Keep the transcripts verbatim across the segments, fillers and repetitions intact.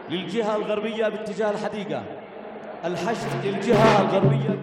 للجهة الغربية باتجاه الحديقة. الحشد للجهة الغربية.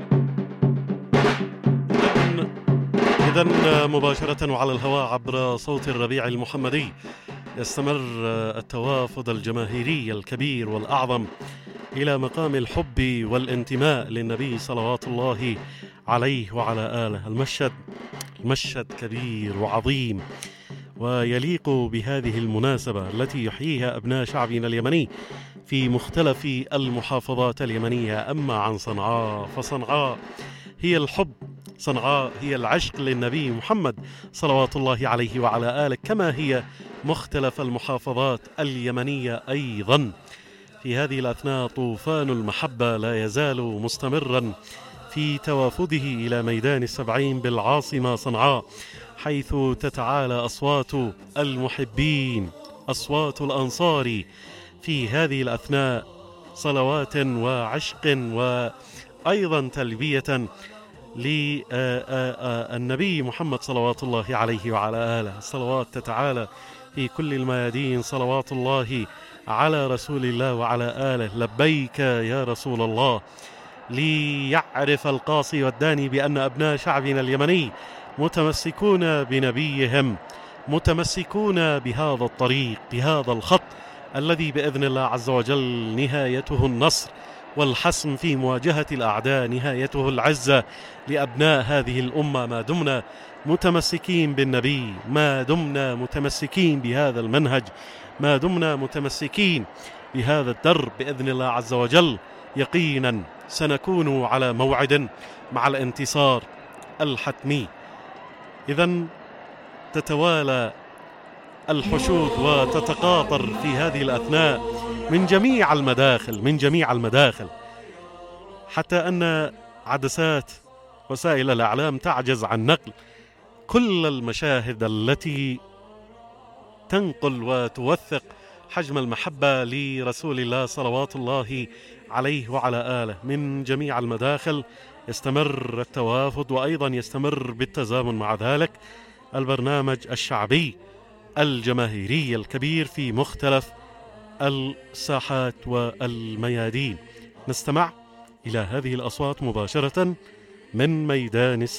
إذن مباشرة وعلى الهواء عبر صوت الربيع المحمدي يستمر التوافد الجماهيري الكبير والأعظم إلى مقام الحب والانتماء للنبي صلوات الله عليه وعلى آله. المشهد المشهد كبير وعظيم، ويليق بهذه المناسبة التي يحييها أبناء شعبنا اليمني في مختلف المحافظات اليمنية. أما عن صنعاء فصنعاء هي الحب، صنعاء هي العشق للنبي محمد صلوات الله عليه وعلى آله، كما هي مختلف المحافظات اليمنية أيضا. في هذه الأثناء طوفان المحبة لا يزال مستمرا في توافده إلى ميدان السبعين بالعاصمة صنعاء، حيث تتعالى أصوات المحبين، أصوات الأنصار في هذه الأثناء، صلوات وعشق وأيضا تلبية للنبي محمد صلوات الله عليه وعلى آله. الصلوات تتعالى في كل الميادين، صلوات الله على رسول الله وعلى آله. لبيك يا رسول الله. ليعرف القاصي والداني بأن أبناء شعبنا اليمني متمسكون بنبيهم، متمسكون بهذا الطريق، بهذا الخط الذي بإذن الله عز وجل نهايته النصر والحسم في مواجهة الأعداء، نهايته العزة لأبناء هذه الأمة، ما دمنا متمسكين بالنبي، ما دمنا متمسكين بهذا المنهج، ما دمنا متمسكين بهذا الدرب بإذن الله عز وجل. يقينا سنكون على موعد مع الانتصار الحتمي. إذن تتوالى الحشود وتتقاطر في هذه الأثناء من جميع المداخل، من جميع المداخل، حتى أن عدسات وسائل الإعلام تعجز عن نقل كل المشاهد التي تنقل وتوثق حجم المحبة لرسول الله صلوات الله عليه وعلى آله. من جميع المداخل يستمر التوافد، وأيضا يستمر بالتزامن مع ذلك البرنامج الشعبي الجماهيري الكبير في مختلف الساحات والميادين. نستمع إلى هذه الأصوات مباشرة من ميدان